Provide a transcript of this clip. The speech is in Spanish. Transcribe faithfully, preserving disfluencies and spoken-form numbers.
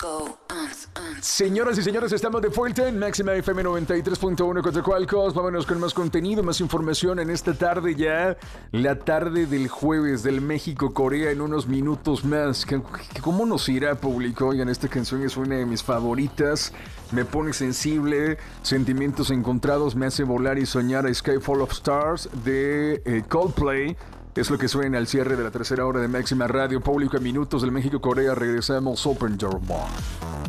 go. Uns, uns. Señoras y señores, estamos de vuelta en Máxima F M noventa y tres punto uno Coatzacoalcos. Vámonos con más contenido, más información en esta tarde ya. La tarde del jueves del México-Corea en unos minutos más. ¿Cómo nos irá, público? Oigan, esta canción es una de mis favoritas. Me pone sensible, sentimientos encontrados, me hace volar y soñar a Skyfall of Stars de eh, Coldplay. Es lo que suena al cierre de la tercera hora de Máxima Radio. Público, en minutos del México-Corea regresamos. Open your mind.